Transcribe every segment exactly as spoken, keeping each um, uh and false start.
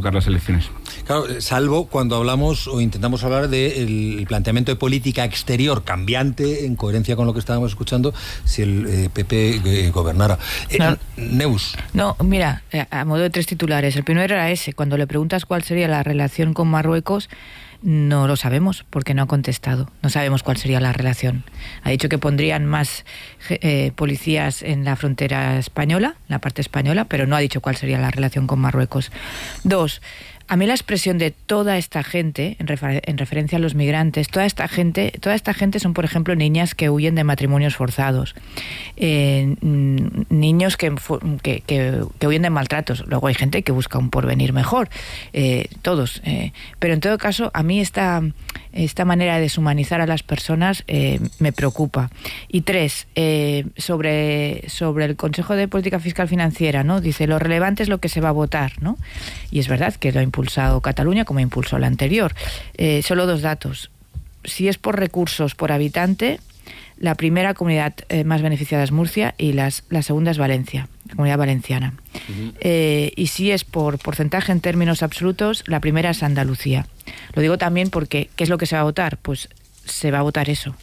convocar las elecciones. Claro, salvo cuando hablamos o intentamos hablar del planteamiento de política exterior cambiante en coherencia con lo que estábamos escuchando si el eh, P P eh, gobernara. Eh, no, Neus. No, mira, a modo de tres titulares. El primero era ese. Cuando le preguntas cuál sería la relación con Marruecos, no lo sabemos porque no ha contestado. No sabemos cuál sería la relación. Ha dicho que pondrían más eh, policías en la frontera española, en la parte española, pero no ha dicho cuál sería la relación con Marruecos. Dos, a mí la expresión de toda esta gente, en, refer- en referencia a los migrantes, toda esta gente, toda esta gente son, por ejemplo, niñas que huyen de matrimonios forzados, eh, niños que, que, que, que huyen de maltratos. Luego hay gente que busca un porvenir mejor, eh, todos. Eh, pero en todo caso, a mí esta, esta manera de deshumanizar a las personas eh, me preocupa. Y tres, eh, sobre, sobre el Consejo de Política Fiscal Financiera, ¿no? Dice, lo relevante es lo que se va a votar, ¿no? Y es verdad que lo ha impulsado Cataluña como impulsó la anterior. Eh, solo dos datos. Si es por recursos por habitante, la primera comunidad eh, más beneficiada es Murcia y las, la segunda es Valencia, la comunidad valenciana. Uh-huh. Eh, y si es por porcentaje en términos absolutos, la primera es Andalucía. Lo digo también porque, ¿qué es lo que se va a votar? Pues se va a votar eso.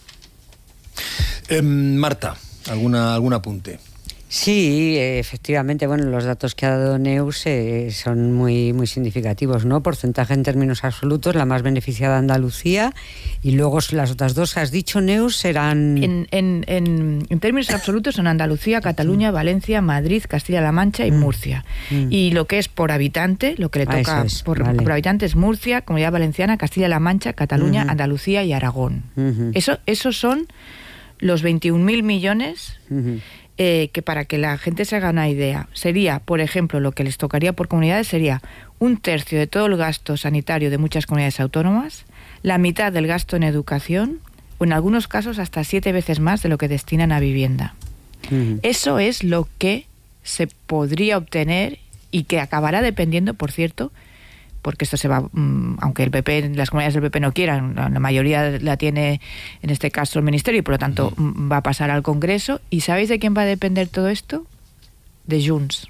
Eh, Marta, ¿alguna, algún apunte? Sí, efectivamente, bueno, los datos que ha dado Neus eh, son muy muy significativos, ¿no? Porcentaje en términos absolutos, la más beneficiada Andalucía, y luego las otras dos que has dicho, Neus, serán... En, en, en, en términos absolutos son Andalucía, Cataluña, Valencia, Madrid, Castilla-La Mancha y mm. Murcia. Mm. Y lo que es por habitante, lo que le toca ah, es, por, vale. por habitante es Murcia, Comunidad Valenciana, Castilla-La Mancha, Cataluña, uh-huh. Andalucía y Aragón. Uh-huh. Eso, esos son los veintiún mil millones... Uh-huh. Eh, que para que la gente se haga una idea, sería, por ejemplo, lo que les tocaría por comunidades sería un tercio de todo el gasto sanitario de muchas comunidades autónomas, la mitad del gasto en educación, o en algunos casos hasta siete veces más de lo que destinan a vivienda. Uh-huh. Eso es lo que se podría obtener y que acabará dependiendo, por cierto, porque esto se va, aunque el P P, las comunidades del P P no quieran, la mayoría la tiene en este caso el Ministerio y por lo tanto uh-huh. va a pasar al Congreso. ¿Y sabéis de quién va a depender todo esto? De Junts.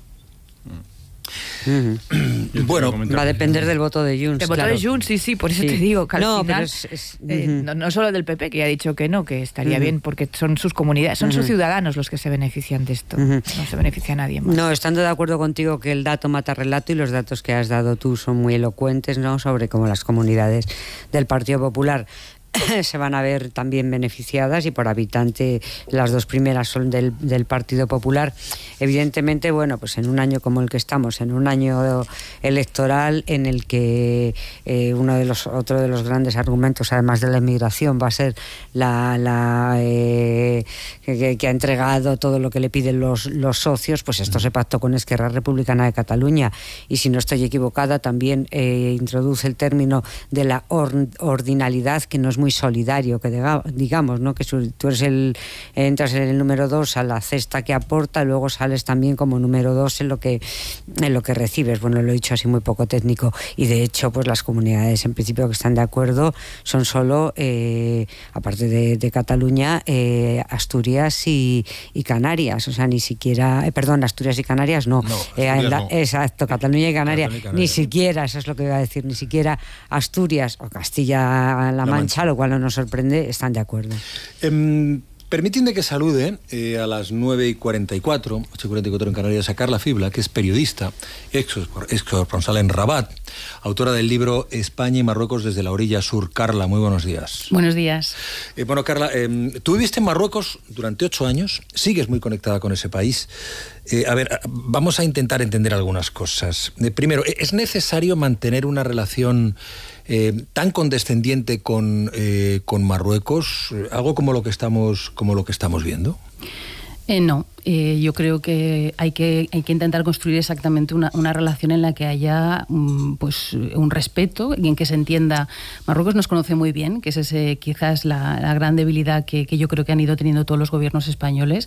Uh-huh. Bueno, va a depender del voto de Junts. Del voto claro. de Junts, sí, sí, por eso sí. te digo que al no, final, pero es, es, uh-huh. eh, no, no solo del P P, que ya ha dicho que no, que estaría uh-huh. bien, porque son sus comunidades, son uh-huh. sus ciudadanos los que se benefician de esto, uh-huh. no se beneficia a nadie más. No, estando de acuerdo contigo que el dato mata relato y los datos que has dado tú son muy elocuentes, ¿no? Sobre cómo las comunidades del Partido Popular se van a ver también beneficiadas y por habitante las dos primeras son del, del Partido Popular. Evidentemente, bueno, pues en un año como el que estamos, en un año electoral en el que eh, uno de los otro de los grandes argumentos, además de la inmigración, va a ser la, la eh, que, que ha entregado todo lo que le piden los, los socios, pues esto se pactó con Esquerra Republicana de Cataluña y si no estoy equivocada también eh, introduce el término de la or, ordinalidad, que no es muy solidario, que digamos, ¿no? Que tú eres el, entras en el número dos a la cesta que aporta, luego sales también como número dos en lo que en lo que recibes. Bueno, lo he dicho así muy poco técnico y de hecho pues las comunidades en principio que están de acuerdo son solo eh, aparte de, de Cataluña eh, Asturias y, y Canarias, o sea, ni siquiera eh, perdón, Asturias y Canarias no, no, eh, la, no. exacto, Cataluña y Canarias, Cataluña y Canarias ni siquiera, eso es lo que iba a decir, ni siquiera Asturias o Castilla-La Mancha, lo cual no nos sorprende, están de acuerdo. Eh, Permíteme que salude eh, a las nueve y cuarenta y cuatro, ocho y cuarenta y cuatro en Canarias, a Carla Fibla, que es periodista, ex corresponsal en Rabat, autora del libro España y Marruecos desde la orilla sur. Carla, muy buenos días. Buenos días. Eh, bueno, Carla, eh, tú viviste en Marruecos durante ocho años, sigues muy conectada con ese país. Eh, a ver, vamos a intentar entender algunas cosas. Eh, primero, ¿es necesario mantener una relación Eh, tan condescendiente con, eh, con Marruecos, eh, algo como lo que estamos, como lo que estamos viendo? Eh, no, eh, yo creo que hay que hay que intentar construir exactamente una, una relación en la que haya um, pues un respeto y en que se entienda. Marruecos nos conoce muy bien, que es ese quizás la, la gran debilidad que, que yo creo que han ido teniendo todos los gobiernos españoles.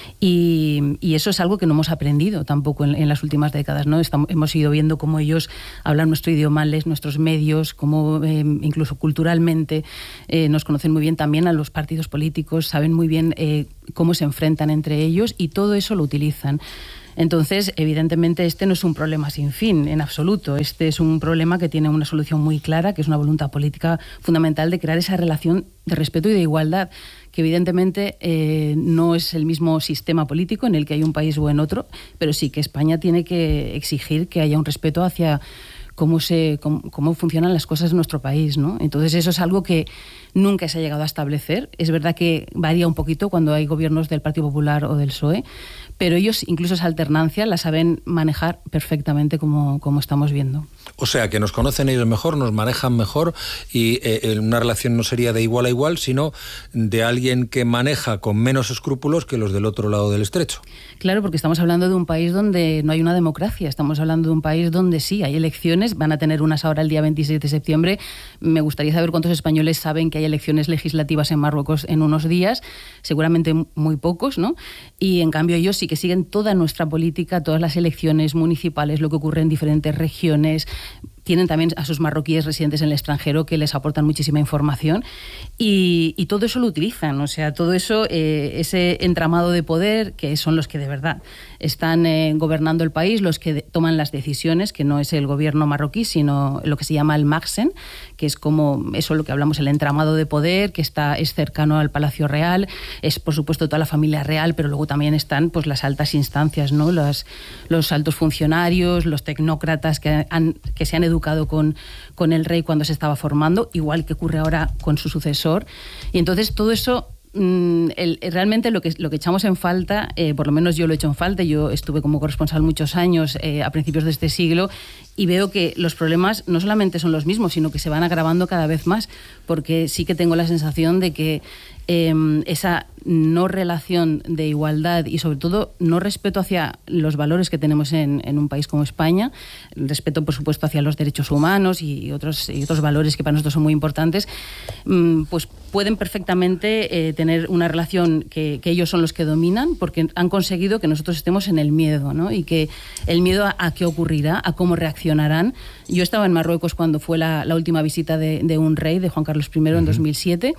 Y, y eso es algo que no hemos aprendido tampoco en, en las últimas décadas, ¿no? Estamos, hemos ido viendo cómo ellos hablan nuestro idioma, leen nuestros medios, cómo eh, incluso culturalmente eh, nos conocen muy bien también a los partidos políticos, saben muy bien eh, cómo se enfrentan entre ellos y todo eso lo utilizan. Entonces, evidentemente, este no es un problema sin fin, en absoluto. Este es un problema que tiene una solución muy clara, que es una voluntad política fundamental de crear esa relación de respeto y de igualdad, que evidentemente eh, no es el mismo sistema político en el que hay un país o en otro, pero sí que España tiene que exigir que haya un respeto hacia cómo se cómo, cómo funcionan las cosas en nuestro país, ¿no? Entonces eso es algo que nunca se ha llegado a establecer. Es verdad que varía un poquito cuando hay gobiernos del Partido Popular o del P S O E, pero ellos incluso esa alternancia la saben manejar perfectamente, como, como estamos viendo. O sea, que nos conocen ellos mejor, nos manejan mejor, y eh, una relación no sería de igual a igual, sino de alguien que maneja con menos escrúpulos que los del otro lado del estrecho. Claro, porque estamos hablando de un país donde no hay una democracia, estamos hablando de un país donde sí, hay elecciones, van a tener unas ahora el día veintiséis de septiembre. Me gustaría saber cuántos españoles saben que hay elecciones legislativas en Marruecos en unos días, seguramente muy pocos, ¿no? Y en cambio ellos sí que siguen toda nuestra política, todas las elecciones municipales, lo que ocurre en diferentes regiones. Tienen también a sus marroquíes residentes en el extranjero que les aportan muchísima información y, y todo eso lo utilizan, o sea, todo eso, eh, ese entramado de poder, que son los que de verdad están eh, gobernando el país, los que de, toman las decisiones, que no es el gobierno marroquí, sino lo que se llama el Magsen, que es como eso lo que hablamos, el entramado de poder, que está es cercano al Palacio Real, es por supuesto toda la familia real, pero luego también están pues las altas instancias, ¿no? Los, los altos funcionarios, los tecnócratas que, han, que se han educado con, con el rey cuando se estaba formando, igual que ocurre ahora con su sucesor. Y entonces todo eso, mmm, el, realmente lo que, lo que echamos en falta, eh, por lo menos yo lo he hecho en falta, yo estuve como corresponsal muchos años eh, a principios de este siglo, y veo que los problemas no solamente son los mismos, sino que se van agravando cada vez más, porque sí que tengo la sensación de que eh, esa no relación de igualdad y sobre todo no respeto hacia los valores que tenemos en, en un país como España, respeto por supuesto hacia los derechos humanos y otros, y otros valores que para nosotros son muy importantes, pues pueden perfectamente eh, tener una relación que, que ellos son los que dominan, porque han conseguido que nosotros estemos en el miedo, ¿no? Y que el miedo a, a qué ocurrirá, a cómo reaccionarán. Yo estaba en Marruecos cuando fue la, la última visita de, de un rey, de Juan Carlos primero, en uh-huh. dos mil siete,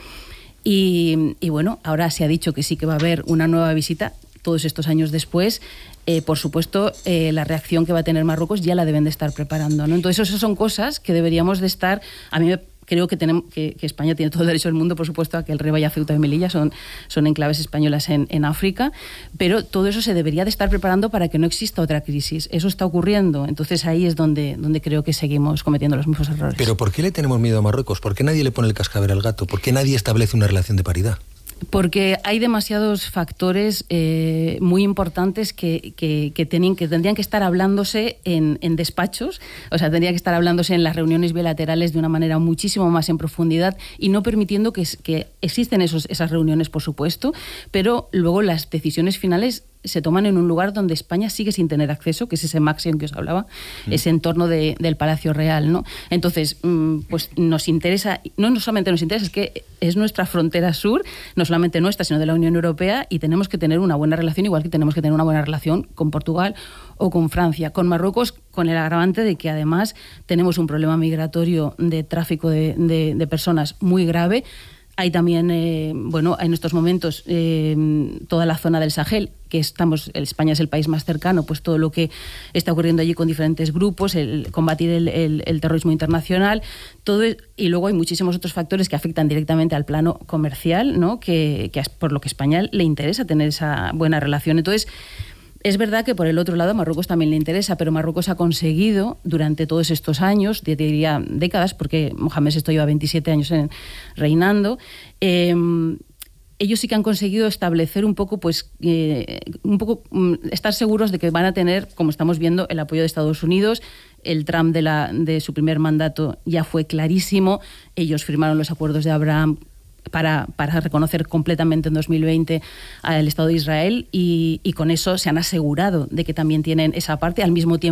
y, y bueno, ahora se ha dicho que sí que va a haber una nueva visita todos estos años después. Eh, por supuesto, eh, la reacción que va a tener Marruecos ya la deben de estar preparando, ¿no? Entonces, esas son cosas que deberíamos de estar... A mí me Creo que, tenemos, que, que España tiene todo el derecho del mundo, por supuesto, a que el rey vaya a Ceuta y Melilla, son, son enclaves españolas en, en África, pero todo eso se debería de estar preparando para que no exista otra crisis. Eso está ocurriendo, entonces ahí es donde, donde creo que seguimos cometiendo los mismos errores. ¿Pero por qué le tenemos miedo a Marruecos? ¿Por qué nadie le pone el cascabel al gato? ¿Por qué nadie establece una relación de paridad? Porque hay demasiados factores eh, muy importantes que, que, que, tenían, que tendrían que estar hablándose en, en despachos, o sea, tendría que estar hablándose en las reuniones bilaterales de una manera muchísimo más en profundidad y no permitiendo que, que existen esos, esas reuniones, por supuesto, pero luego las decisiones finales se toman en un lugar donde España sigue sin tener acceso, que es ese máximo que os hablaba, mm. ese entorno de, del Palacio Real, ¿no? Entonces, pues nos interesa, no solamente nos interesa, es que es nuestra frontera sur, no solamente nuestra, sino de la Unión Europea, y tenemos que tener una buena relación, igual que tenemos que tener una buena relación con Portugal o con Francia. Con Marruecos, con el agravante de que además tenemos un problema migratorio de tráfico de, de, de personas muy grave. Hay también, eh, bueno, en estos momentos eh, toda la zona del Sahel, que estamos, España es el país más cercano, pues todo lo que está ocurriendo allí con diferentes grupos, el combatir el, el, el terrorismo internacional, todo, y luego hay muchísimos otros factores que afectan directamente al plano comercial, ¿no? Que, que por lo que a España le interesa tener esa buena relación. Entonces, es verdad que por el otro lado a Marruecos también le interesa, pero Marruecos ha conseguido durante todos estos años, diría décadas, porque Mohamed sexto lleva veintisiete años en, reinando, eh, ellos sí que han conseguido establecer un poco, pues, eh, un poco estar seguros de que van a tener, como estamos viendo, el apoyo de Estados Unidos. El Trump de, la, de su primer mandato ya fue clarísimo. Ellos firmaron los acuerdos de Abraham Para, para reconocer completamente en dos mil veinte al Estado de Israel y, y con eso se han asegurado de que también tienen esa parte. Al mismo tiempo,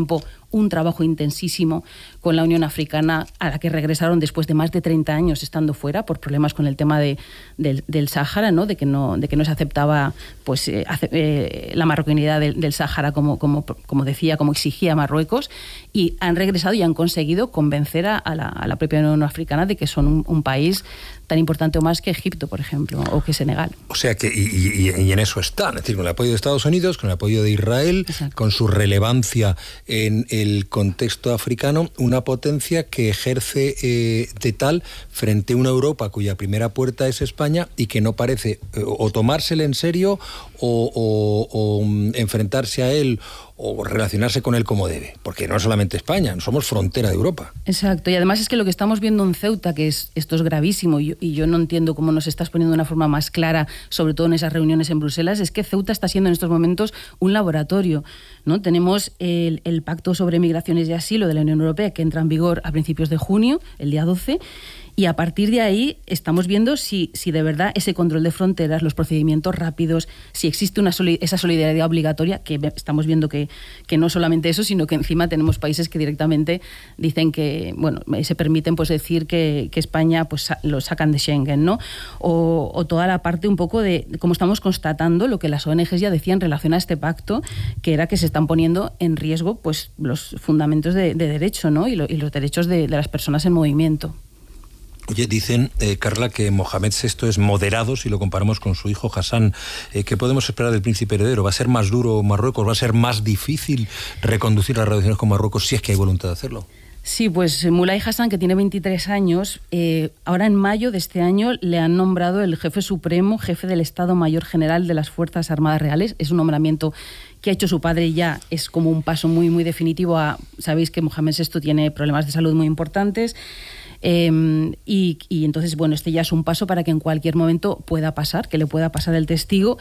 un trabajo intensísimo con la Unión Africana, a la que regresaron después de más de treinta años estando fuera por problemas con el tema de, del, del Sáhara, ¿no? De que no, de que no se aceptaba pues eh, hace, eh, la marroquinidad del, del Sáhara como, como, como decía, como exigía Marruecos, y han regresado y han conseguido convencer a, a, la, a la propia Unión Africana de que son un, un país tan importante o más que Egipto, por ejemplo, o que Senegal. O sea que, y, y, y en eso están, es decir, con el apoyo de Estados Unidos, con el apoyo de Israel, Exacto. con su relevancia en el contexto africano, una potencia que ejerce eh, de tal frente a una Europa cuya primera puerta es España y que no parece eh, o tomársele en serio o, o, o enfrentarse a él o relacionarse con él como debe, porque no es solamente España, somos frontera de Europa. Exacto, y además es que lo que estamos viendo en Ceuta, que es esto es gravísimo, y yo, y yo no entiendo cómo nos estás poniendo de una forma más clara, sobre todo en esas reuniones en Bruselas, es que Ceuta está siendo en estos momentos un laboratorio, ¿no? Tenemos el, el Pacto sobre Migraciones y Asilo de la Unión Europea, que entra en vigor a principios de junio, el día doce, y a partir de ahí estamos viendo si, si de verdad ese control de fronteras, los procedimientos rápidos, si existe una soli- esa solidaridad obligatoria, que estamos viendo que, que no solamente eso, sino que encima tenemos países que directamente dicen que, bueno, se permiten pues decir que, que España pues lo sacan de Schengen, ¿no? O, o toda la parte un poco de, como estamos constatando, lo que las O N Ges ya decían en relación a este pacto, que era que se están poniendo en riesgo pues los fundamentos de, de derecho, ¿no? Y, lo, y los derechos de, de las personas en movimiento. Oye, dicen, eh, Carla, que Mohamed sexto es moderado si lo comparamos con su hijo Hassan. Eh, ¿Qué podemos esperar del príncipe heredero? ¿Va a ser más duro Marruecos? ¿Va a ser más difícil reconducir las relaciones con Marruecos si es que hay voluntad de hacerlo? Sí, pues Moulay Hassan, que tiene veintitrés años, eh, ahora en mayo de este año le han nombrado el jefe supremo, jefe del Estado Mayor General de las Fuerzas Armadas Reales. Es un nombramiento que ha hecho su padre y ya es como un paso muy, muy definitivo a... Sabéis que Mohamed sexto tiene problemas de salud muy importantes. Eh, y, y entonces, bueno, este ya es un paso para que en cualquier momento pueda pasar, que le pueda pasar el testigo.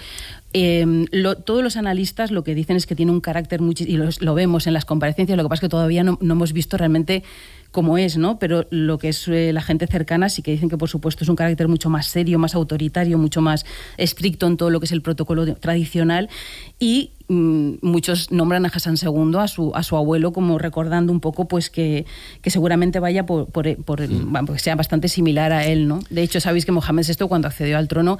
Eh, lo, todos los analistas lo que dicen es que tiene un carácter muy, y lo, lo vemos en las comparecencias, lo que pasa es que todavía no, no hemos visto realmente cómo es, ¿no? Pero lo que es eh, la gente cercana sí que dicen que por supuesto es un carácter mucho más serio, más autoritario, mucho más estricto en todo lo que es el protocolo de, tradicional, y mmm, muchos nombran a Hassan segundo, a su, a su abuelo, como recordando un poco pues que, que seguramente vaya por, por, por mm. bueno, que sea bastante similar a él, ¿no? De hecho, sabéis que Mohamed sexto, cuando accedió al trono,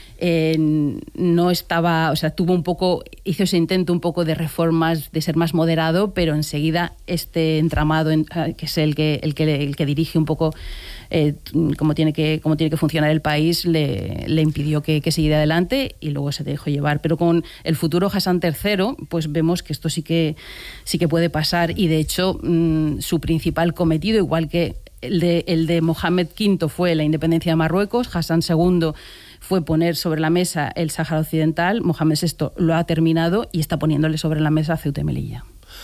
Eh, no estaba, o sea, tuvo un poco, hizo ese intento un poco de reformas, de ser más moderado, pero enseguida este entramado, en, que es el que, el que, el que dirige un poco eh, cómo tiene que, cómo tiene que funcionar el país, le, le impidió que, que siguiera adelante y luego se dejó llevar. Pero con el futuro Hassan tercero, pues vemos que esto sí que, sí que puede pasar, y de hecho mmm, su principal cometido, igual que el de, el de Mohamed quinto fue la independencia de Marruecos, Hassan segundo fue poner sobre la mesa el Sáhara Occidental, Mohamed sexto lo ha terminado y está poniéndole sobre la mesa Ceuta y Melilla.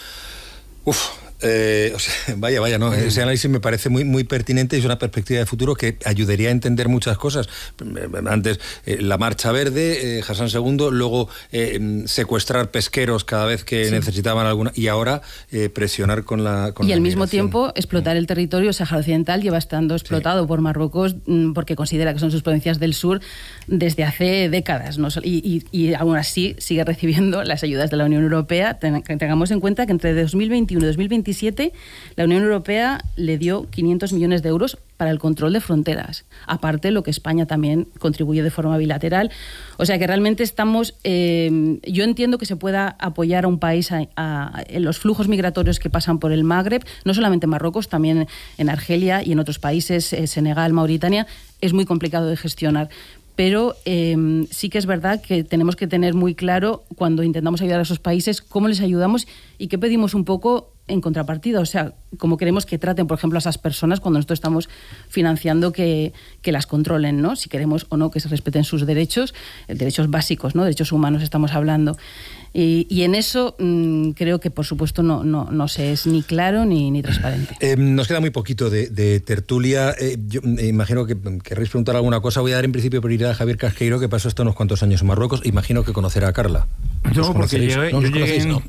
Uf, eh, o sea, vaya, vaya, no, ese análisis me parece muy, muy pertinente y es una perspectiva de futuro que ayudaría a entender muchas cosas. Antes, eh, la Marcha Verde, eh, Hassan segundo, luego eh, secuestrar pesqueros cada vez que sí. necesitaban alguna, y ahora eh, presionar con la con Y la al mismo migración. tiempo explotar el territorio Sáhara Occidental lleva estando explotado sí. por Marruecos porque considera que son sus provincias del sur desde hace décadas, ¿no? y, y, y aún así sigue recibiendo las ayudas de la Unión Europea. Ten, tengamos en cuenta que entre dos mil veintiuno y dos mil veintisiete la Unión Europea le dio quinientos millones de euros para el control de fronteras, aparte lo que España también contribuye de forma bilateral. O sea que realmente estamos, eh, yo entiendo que se pueda apoyar a un país a, a, en los flujos migratorios que pasan por el Magreb, no solamente en Marruecos, también en Argelia y en otros países, eh, Senegal, Mauritania, es muy complicado de gestionar. Pero eh, sí que es verdad que tenemos que tener muy claro cuando intentamos ayudar a esos países cómo les ayudamos y qué pedimos un poco en contrapartida, o sea, cómo queremos que traten, por ejemplo, a esas personas cuando nosotros estamos financiando que, que las controlen, ¿no? Si queremos o no que se respeten sus derechos, derechos básicos, ¿no? Derechos humanos estamos hablando. Y, y en eso mmm, creo que, por supuesto, no, no, no se es ni claro ni, ni transparente. Eh, nos queda muy poquito de, de tertulia. Eh, yo eh, imagino que querréis preguntar alguna cosa. Voy a dar en principio prioridad a Javier Casqueiro, que pasó hasta unos cuantos años en Marruecos. Imagino que conocerá a Carla. No, porque llegué, ¿No yo os llegué en, no, bien.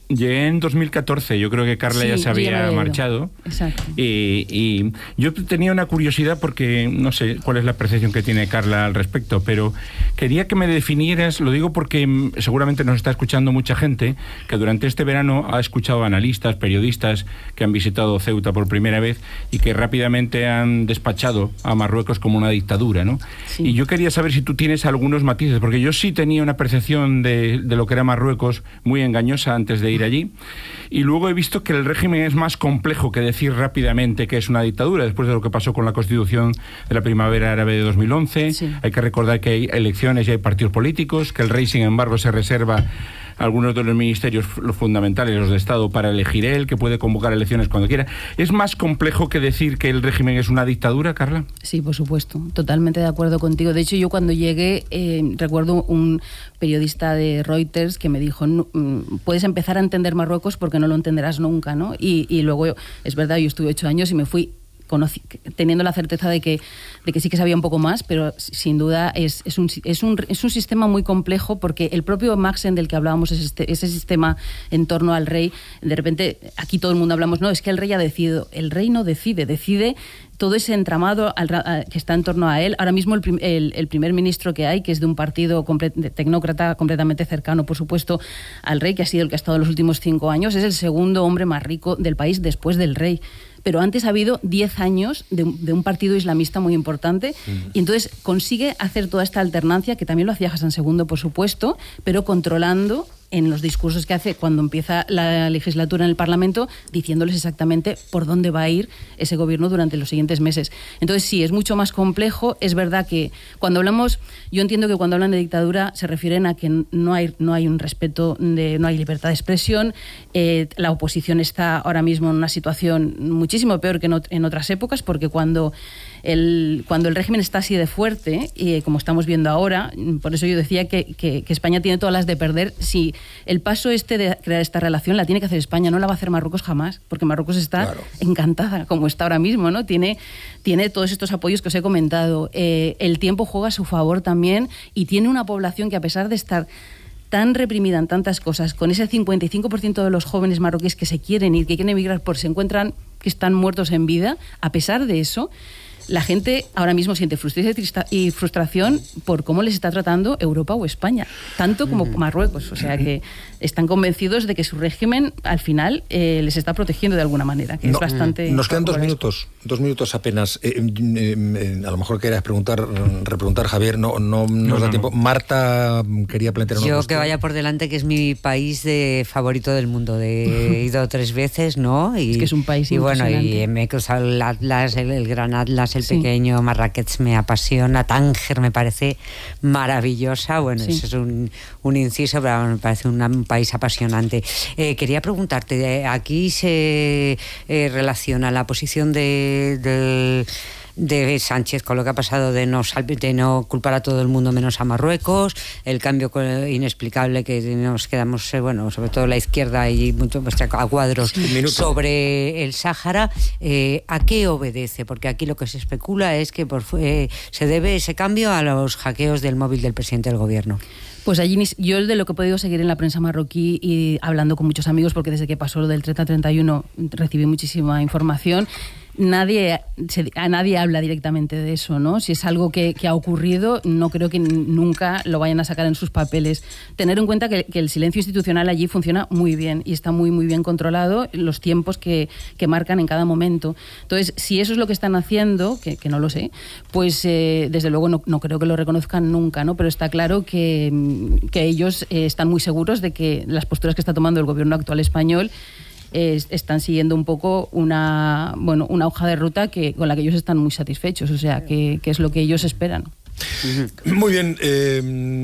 Llegué en dos mil catorce, yo creo que Carla sí, ya se había marchado. Exacto. Y, y yo tenía una curiosidad porque no sé cuál es la percepción que tiene Carla al respecto, pero quería que me definieras, lo digo porque seguramente nos está escuchando mucha gente que durante este verano ha escuchado analistas, periodistas que han visitado Ceuta por primera vez y que rápidamente han despachado a Marruecos como una dictadura, ¿no? Sí. Y yo quería saber si tú tienes algunos matices, porque yo sí tenía una percepción de, de lo que era Marruecos muy engañosa antes de ir allí, y luego he visto que el régimen es más complejo que decir rápidamente que es una dictadura, después de lo que pasó con la Constitución de la Primavera Árabe de dos mil once. Sí. Hay que recordar que hay elecciones y hay partidos políticos, que el rey, sin embargo, se reserva algunos de los ministerios los fundamentales, los de Estado, para elegir él, que puede convocar elecciones cuando quiera. ¿Es más complejo que decir que el régimen es una dictadura, Carla? Sí, por supuesto, totalmente de acuerdo contigo. De hecho, yo cuando llegué, eh, recuerdo un periodista de Reuters que me dijo, no, puedes empezar a entender Marruecos porque no lo entenderás nunca, ¿no? Y, y luego, es verdad, yo estuve ocho años y me fui Conocí, teniendo la certeza de que, de que sí que sabía un poco más, pero sin duda es, es, un, es, un, es un sistema muy complejo, porque el propio Maxen del que hablábamos, es este, ese sistema en torno al rey, de repente aquí todo el mundo hablamos, no, es que el rey ha decidido. El rey no decide, decide todo ese entramado al, a, que está en torno a él. Ahora mismo el, el, el primer ministro que hay, que es de un partido comple, de tecnócrata completamente cercano, por supuesto, al rey, que ha sido el que ha estado los últimos cinco años, es el segundo hombre más rico del país después del rey. Pero antes ha habido diez años de, de un partido islamista muy importante, mm. y entonces consigue hacer toda esta alternancia, que también lo hacía Hassan segundo, por supuesto, pero controlando en los discursos que hace cuando empieza la legislatura en el Parlamento, diciéndoles exactamente por dónde va a ir ese gobierno durante los siguientes meses. Entonces sí, es mucho más complejo. Es verdad que cuando hablamos, yo entiendo que cuando hablan de dictadura se refieren a que no hay, no hay un respeto, de, no hay libertad de expresión, eh, la oposición está ahora mismo en una situación muchísimo peor que en, en otras épocas, porque cuando el, cuando el régimen está así de fuerte, y como estamos viendo ahora, por eso yo decía que, que, que España tiene todas las de perder. Si el paso este de crear esta relación la tiene que hacer España, no la va a hacer Marruecos jamás, porque Marruecos está claro. encantada, como está ahora mismo, ¿no? Tiene, tiene todos estos apoyos que os he comentado. Eh, el tiempo juega a su favor también, y tiene una población que, a pesar de estar tan reprimida en tantas cosas, con ese cincuenta y cinco por ciento de los jóvenes marroquíes que se quieren ir, que quieren emigrar, porque se encuentran que están muertos en vida, a pesar de eso, la gente ahora mismo siente frustración y frustración por cómo les está tratando Europa o España, tanto como Marruecos. O sea, que están convencidos de que su régimen al final eh, les está protegiendo de alguna manera, que no, es bastante... Nos quedan dos minutos, dos minutos apenas. Eh, eh, eh, a lo mejor querías preguntar, repreguntar, Javier, no, no, no nos da no, tiempo. No. Marta quería plantear una Yo cuestión. Que vaya por delante, que es mi país de favorito del mundo. De, he ido tres veces, ¿no? Y, es que es un país y bueno, y me he cruzado el Atlas, el, el Gran Atlas, el sí. pequeño, Marrakech me apasiona, Tánger me parece maravillosa. Bueno, sí. eso es un, un inciso, pero me parece una, un país apasionante. Eh, quería preguntarte, aquí se eh, relaciona la posición de, de, de Sánchez con lo que ha pasado de no, de no culpar a todo el mundo menos a Marruecos, el cambio inexplicable que nos quedamos, eh, bueno, sobre todo la izquierda y mucho a cuadros sí. sobre el Sáhara. Eh, ¿A qué obedece? Porque aquí lo que se especula es que por, eh, se debe ese cambio a los hackeos del móvil del presidente del gobierno. Pues allí, yo de lo que he podido seguir en la prensa marroquí y hablando con muchos amigos, porque desde que pasó lo del treinta treinta y uno recibí muchísima información, nadie se, a nadie habla directamente de eso, ¿no? Si es algo que, que ha ocurrido, no creo que nunca lo vayan a sacar en sus papeles. Tener en cuenta que, que el silencio institucional allí funciona muy bien y está muy, muy bien controlado, los tiempos que, que marcan en cada momento. Entonces, si eso es lo que están haciendo, que, que no lo sé, pues eh, desde luego no, no creo que lo reconozcan nunca, ¿no? Pero está claro que, que ellos eh, están muy seguros de que las posturas que está tomando el gobierno actual español Es, están siguiendo un poco una, bueno, una hoja de ruta que, con la que ellos están muy satisfechos, o sea, que, que es lo que ellos esperan. Muy bien, eh,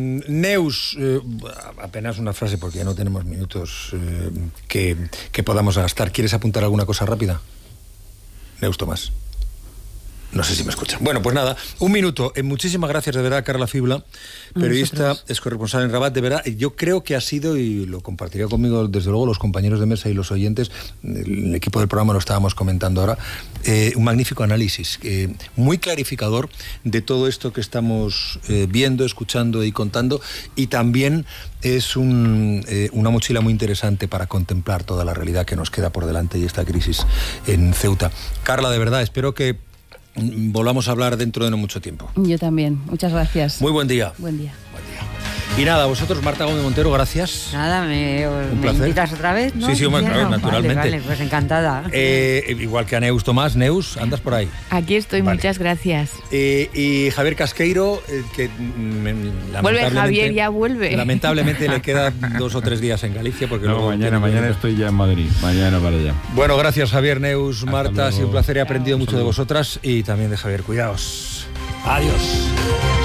Neus, eh, apenas una frase porque ya no tenemos minutos eh, que, que podamos gastar. ¿Quieres apuntar alguna cosa rápida? Neus Tomás. No sé si me escuchan. Bueno, pues nada, un minuto. Eh, muchísimas gracias de verdad, Carla Fibla, periodista, es corresponsal en Rabat. De verdad, yo creo que ha sido, y lo compartiría conmigo desde luego los compañeros de mesa y los oyentes, el equipo del programa lo estábamos comentando ahora, eh, un magnífico análisis, eh, muy clarificador de todo esto que estamos eh, viendo, escuchando y contando, y también es un, eh, una mochila muy interesante para contemplar toda la realidad que nos queda por delante y esta crisis en Ceuta. Carla, de verdad, espero que volvamos a hablar dentro de no mucho tiempo. Yo también. Muchas gracias. Muy buen día. Buen día. Buen día. Y nada, vosotros, Marta Gómez Montero, gracias. Nada, me, Un me placer. invitas otra vez, ¿no? Sí, sí, bueno, claro, naturalmente. Vale, vale, pues encantada. Eh, igual que a Neus Tomás. Neus, ¿andas por ahí? Aquí estoy, Vale. muchas gracias. Eh, y Javier Casqueiro, eh, que mm, lamentablemente... Vuelve Javier, ya vuelve. Lamentablemente le queda dos o tres días en Galicia. Porque No, luego mañana, tiene que mañana volver. estoy ya en Madrid. Mañana para allá. Bueno, gracias Javier, Neus, Hasta Marta, ha sido un luego. placer, he aprendido Chao. mucho de vosotras y también de Javier. Cuidaos. Adiós.